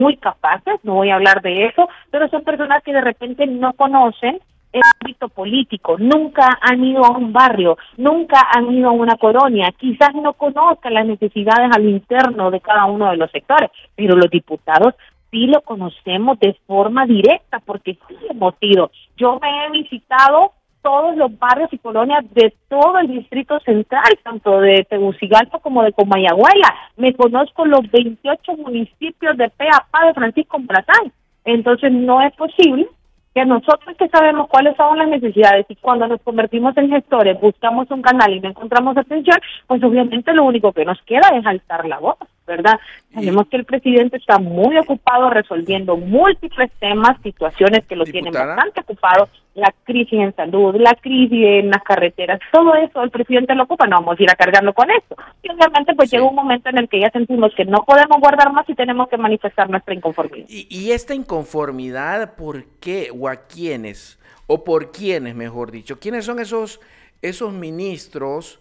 muy capaces, no voy a hablar de eso, pero son personas que de repente no conocen el ámbito político, nunca han ido a un barrio, nunca han ido a una colonia, quizás no conozcan las necesidades al interno de cada uno de los sectores, pero los diputados sí lo conocemos de forma directa, porque sí hemos ido. Yo me he visitado todos los barrios y colonias de todo el Distrito Central, tanto de Tegucigalpa como de Comayagüela. Me conozco los 28 municipios de pe a pa de Francisco Morazán. Entonces no es posible que nosotros, que sabemos cuáles son las necesidades, y cuando nos convertimos en gestores buscamos un canal y no encontramos atención, pues obviamente lo único que nos queda es alzar la voz, ¿verdad? Sabemos que el presidente está muy ocupado resolviendo múltiples temas, situaciones que lo tienen bastante ocupado, la crisis en salud, la crisis en las carreteras, todo eso el presidente lo ocupa, no vamos a ir a cargarlo con eso. Y obviamente pues llega un momento en el que ya sentimos que no podemos guardar más y tenemos que manifestar nuestra inconformidad. Y esta inconformidad, ¿por qué? ¿O a quiénes? ¿O por quiénes, mejor dicho? ¿Quiénes son esos ministros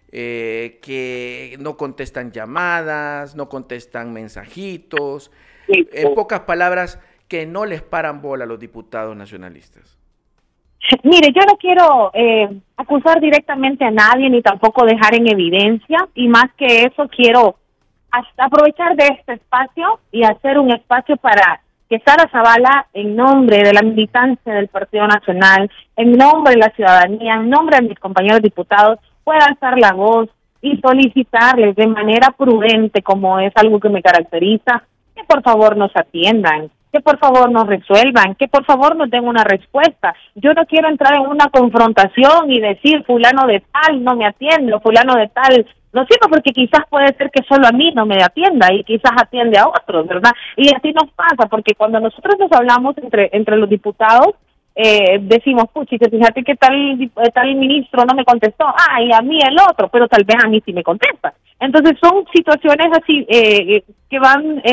que no contestan llamadas, no contestan mensajitos? En pocas palabras, que no les paran bola a los diputados nacionalistas. Mire, yo no quiero acusar directamente a nadie ni tampoco dejar en evidencia, y más que eso quiero hasta aprovechar de este espacio y hacer un espacio para que Sara Zavala, en nombre de la militancia del Partido Nacional, en nombre de la ciudadanía, en nombre de mis compañeros diputados, pueda alzar la voz y solicitarles de manera prudente, como es algo que me caracteriza, que por favor nos atiendan, que por favor nos resuelvan, que por favor nos den una respuesta. Yo no quiero entrar en una confrontación y decir fulano de tal no me atiende, o fulano de tal no sirve, porque quizás puede ser que solo a mí no me atienda y quizás atiende a otros, ¿verdad? Y así nos pasa, porque cuando nosotros nos hablamos entre los diputados, decimos, puchi, fíjate que tal ministro no me contestó, y a mí el otro, pero tal vez a mí sí me contesta. Entonces son situaciones así que van...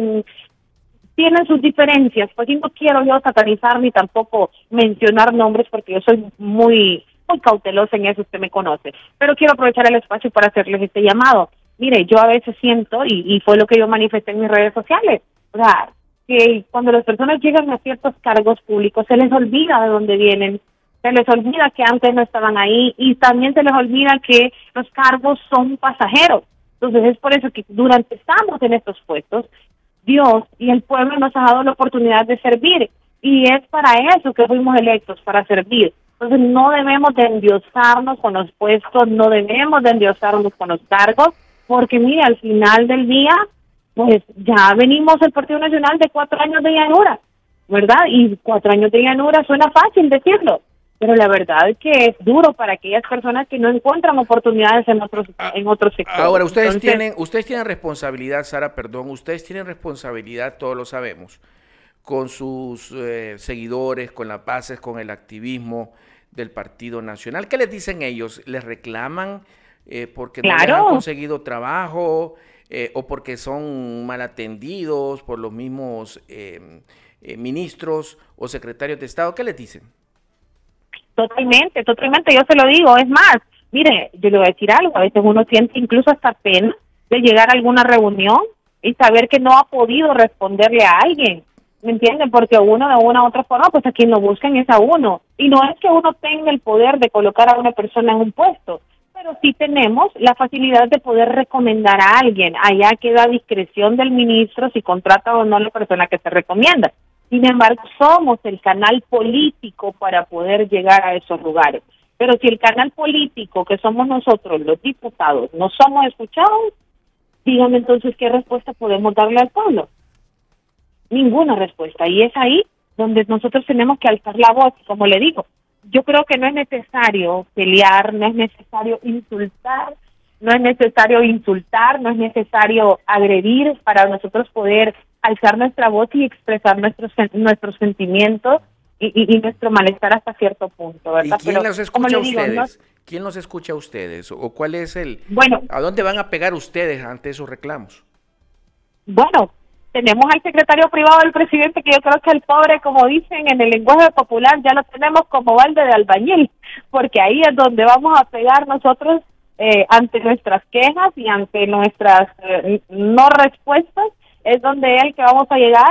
tienen sus diferencias, pues y no quiero yo satanizar ni tampoco mencionar nombres, porque yo soy muy cautelosa en eso, usted me conoce, pero quiero aprovechar el espacio para hacerles este llamado. Mire, yo a veces siento, y fue lo que yo manifesté en mis redes sociales, o sea, que cuando las personas llegan a ciertos cargos públicos se les olvida de dónde vienen, se les olvida que antes no estaban ahí, y también se les olvida que los cargos son pasajeros. Entonces es por eso que durante estamos en estos puestos, Dios y el pueblo nos ha dado la oportunidad de servir, y es para eso que fuimos electos, para servir. Entonces no debemos de endiosarnos con los puestos, no debemos de endiosarnos con los cargos, porque mire, al final del día, pues ya venimos el Partido Nacional de 4 años de llanura, ¿verdad? Y 4 años de llanura suena fácil decirlo, pero la verdad es que es duro para aquellas personas que no encuentran oportunidades en otros sectores. Ahora, ustedes tienen responsabilidad, Sara, perdón, ustedes tienen responsabilidad, todos lo sabemos, con sus seguidores, con las bases, con el activismo del Partido Nacional. ¿Qué les dicen ellos? ¿Les reclaman porque no les han conseguido trabajo o porque son mal atendidos por los mismos ministros o secretarios de Estado? ¿Qué les dicen? Totalmente, yo se lo digo. Es más, mire, yo le voy a decir algo, a veces uno siente incluso hasta pena de llegar a alguna reunión y saber que no ha podido responderle a alguien, ¿me entienden? Porque uno de una u otra forma, pues a quien lo buscan es a uno, y no es que uno tenga el poder de colocar a una persona en un puesto, pero sí tenemos la facilidad de poder recomendar a alguien. Allá queda a discreción del ministro si contrata o no la persona que se recomienda. Sin embargo, somos el canal político para poder llegar a esos lugares. Pero si el canal político, que somos nosotros, los diputados, no somos escuchados, díganme entonces qué respuesta podemos darle al pueblo. Ninguna respuesta. Y es ahí donde nosotros tenemos que alzar la voz. Como le digo, yo creo que no es necesario pelear, no es necesario insultar, no es necesario agredir para nosotros poder alzar nuestra voz y expresar nuestros sentimientos y nuestro malestar hasta cierto punto, ¿verdad? ¿Y quién los escucha a ustedes? ¿Quién los escucha a ustedes? ¿O cuál es a dónde van a pegar ustedes ante esos reclamos? Bueno, tenemos al secretario privado del presidente, que yo creo que el pobre, como dicen en el lenguaje popular, ya lo tenemos como balde de albañil, porque ahí es donde vamos a pegar nosotros ante nuestras quejas y ante nuestras no respuestas, es donde es el que vamos a llegar